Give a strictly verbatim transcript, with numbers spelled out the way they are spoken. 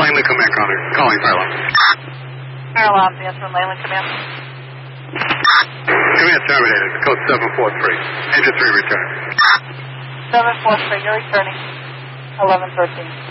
Langley Command, Connor. Calling fire alarm. Fire alarm, answer from Langley Command. Command terminated. Code seven four three. Engine three return. seven four three, you're returning. eleven thirteen.